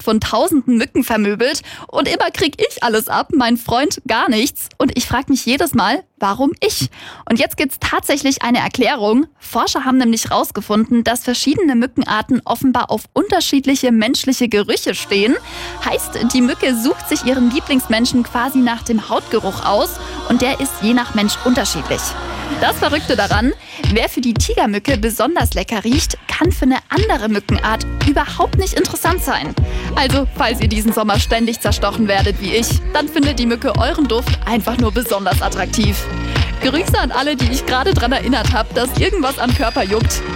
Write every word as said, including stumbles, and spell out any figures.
von tausenden Mücken vermöbelt. Und immer krieg ich alles ab, mein Freund gar nichts. Und ich frage mich jedes Mal, warum ich? Und jetzt gibt's tatsächlich eine Erklärung. Forscher haben nämlich herausgefunden, dass verschiedene Mückenarten offenbar auf unterschiedliche menschliche Gerüche stehen. Heißt, die Mücke sucht sich ihren Lieblingsmenschen quasi nach dem Hautgeruch aus und der ist je nach Mensch unterschiedlich. Das Verrückte daran, wer für die Tigermücke besonders lecker riecht, kann für eine andere Mückenart überhaupt nicht interessant sein. Also, falls ihr diesen Sommer ständig zerstochen werdet wie ich, dann findet die Mücke euren Duft einfach nur besonders attraktiv. Grüße an alle, die ich gerade daran erinnert habe, dass irgendwas am Körper juckt.